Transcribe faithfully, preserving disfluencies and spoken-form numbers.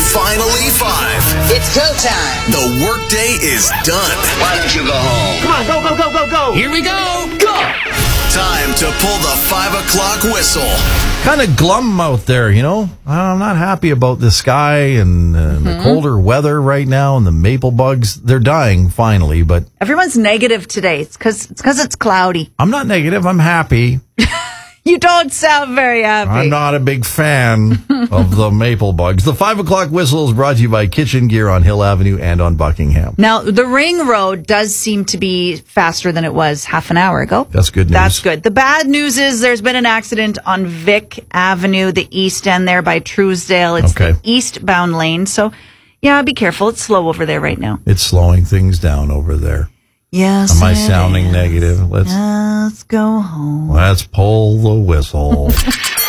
finally five. It's go time. The workday is done. Why don't you go home? Come on, go, go, go, go, go. Here we go. Go. Time to pull the five o'clock whistle. Kind of glum out there, you know. I'm not happy about the sky and uh, mm-hmm. the colder weather right now, and the maple bugs. They're dying finally, but everyone's negative today. It's because it's because it's cloudy. I'm not negative. I'm happy. You don't sound very happy. I'm not a big fan of the maple bugs. The five o'clock whistle is brought to you by Kitchen Gear on Hill Avenue and on Buckingham. Now, the Ring Road does seem to be faster than it was half an hour ago. That's good news. That's good. The bad news is there's been an accident on Vic Avenue, the east end there by Truesdale. It's okay. the eastbound lane. So, yeah, be careful. It's slow over there right now. It's slowing things down over there. Yes. Am I sounding is. negative? Let's Let's go home. Let's pull the whistle.